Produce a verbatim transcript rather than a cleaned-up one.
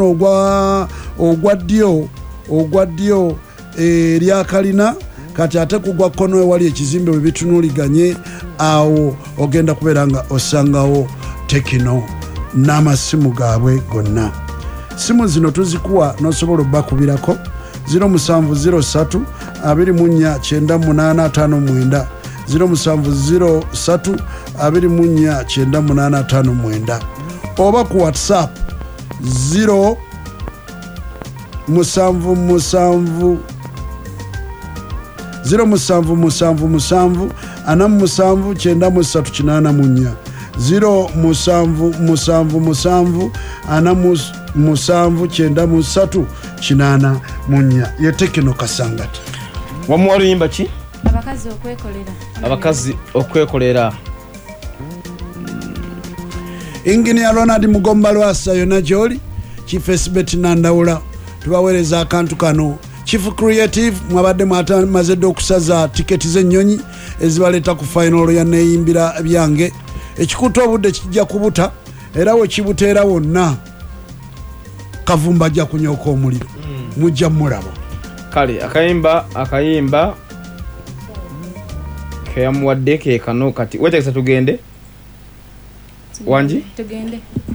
ogwa ogwa ddyo ogwa ddyo erya kalina kati ate kugwa kkono wali ekizimbe bwe bitunuliganye awo ogenda kubeera nga osangawo Tekino n'amasimu gaabwe gonna. Simu zino tuzikuwa n'osobola obbakubirako zero seven zero three two four nine nine five nine zero seven zero three two four nine nine five nine oba ku WhatsApp zero musanvu musanvu zero musanvu musanvu musanvu ana musanvu kyenda musatu kinaana munya zero musanvu musanvu musanvu ana musanvu kyenda musatu kinaana munya ye Tekino Kasangati. Wamuwalu yimba ki? Abakazi okwekolera. Abakazi okwekolera. Engineer Ronald Mugomba Lwasa yona gyoli Chief Esbet Nandawula tubaweereza akantu kano. Chief Creative mwabadde mwamaze okusaza tiketi z'ennyonyi ezibaleeta ku final ya neeyimbira byange. Ekikuta obudde kijja kubuta era we kibuteera wonna Kavumba ajja kunyooka omuliro mujja mulabo. Kale akayimba akayimba keyamuwadde ke kano kati wetegesa tugende wanji tugende